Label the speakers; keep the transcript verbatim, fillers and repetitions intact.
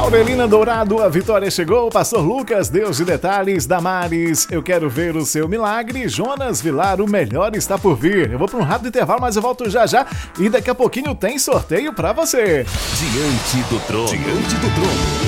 Speaker 1: Aurelina Dourado, a vitória chegou. Pastor Lucas, Deus de detalhes. Damares, eu quero ver o seu milagre. Jonas Vilar, o melhor está por vir. Eu vou para um rápido intervalo, mas eu volto já já. E daqui a pouquinho tem sorteio para você.
Speaker 2: Diante do trono. Diante do trono.